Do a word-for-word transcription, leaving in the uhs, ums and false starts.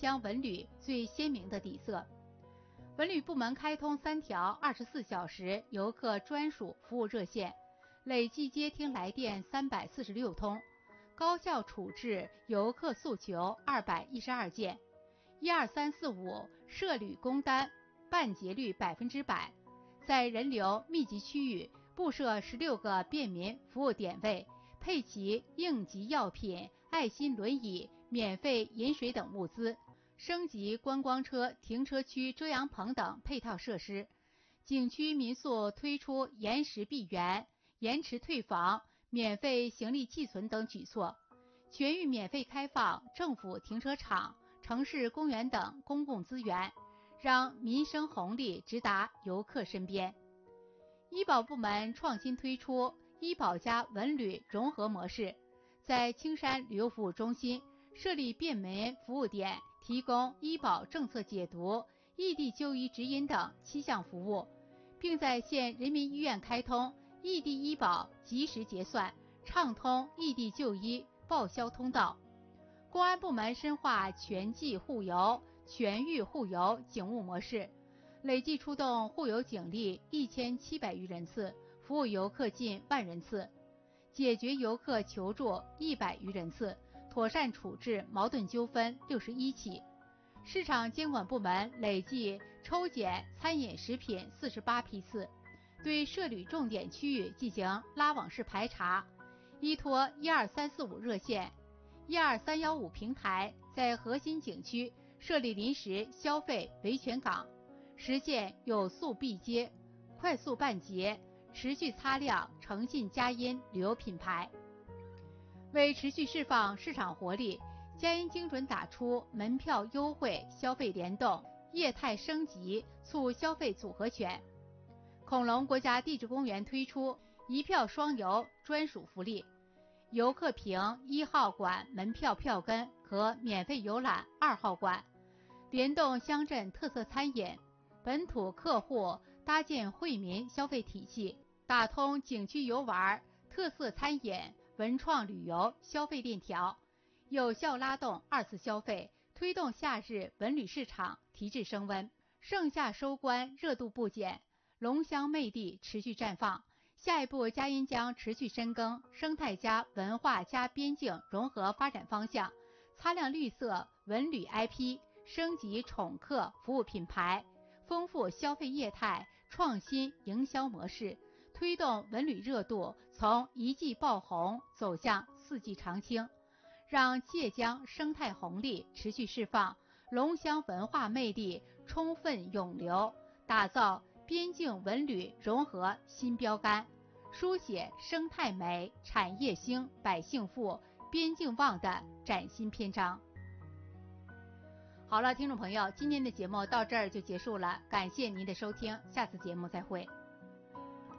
乡文旅最鲜明的底色。文旅部门开通三条二十四小时游客专属服务热线，累计接听来电三百四十六通，高效处置游客诉求二百一十二件，一二三四五涉旅工单办结率百分之百，在人流密集区域布设十六个便民服务点位，配齐应急药品、爱心轮椅、免费饮水等物资，升级观光车停车区遮阳棚等配套设施。景区民宿推出延时闭园、延迟退房、免费行李寄存等举措，全域免费开放政府停车场、城市公园等公共资源，让民生红利直达游客身边。医保部门创新推出医保加文旅融合模式，在青山旅游服务中心设立便民服务点，提供医保政策解读、异地就医指引等七项服务，并在县人民医院开通异地医保及时结算、畅通异地就医报销通道。公安部门深化全季护游、全域护游警务模式，累计出动护游警力一千七百余人次，服务游客近万人次，解决游客求助一百余人次，妥善处置矛盾纠纷六十一起。市场监管部门累计抽检餐饮食品四十八批次，对涉旅重点区域进行拉网式排查，依托一二三四五热线、一二三一五平台，在核心景区设立临时消费维权岗，实现有速必接、快速办结，持续擦亮诚信佳音旅游品牌。为持续释放市场活力，佳音精准打出门票优惠、消费联动、业态升级促消费组合拳。恐龙国家地质公园推出一票双游专属福利，游客凭一号馆门票票根可免费游览二号馆，联动乡镇特色餐饮，本土客户搭建惠民消费体系，打通景区游玩、特色餐饮、文创旅游消费链条，有效拉动二次消费，推动夏日文旅市场提质升温。盛夏收官热度不减，龙乡魅力持续绽放。下一步，佳音将持续深耕生态加文化加边境融合发展方向，擦亮绿色文旅 I P， 升级宠客服务品牌，丰富消费业态，创新营销模式，推动文旅热度从一季爆红走向四季常青，让界江生态红利持续释放，龙乡文化魅力充分涌流，打造边境文旅融合新标杆，书写生态美、产业兴、百姓富、边境旺的崭新篇章。好了，听众朋友，今天的节目到这儿就结束了，感谢您的收听，下次节目再会。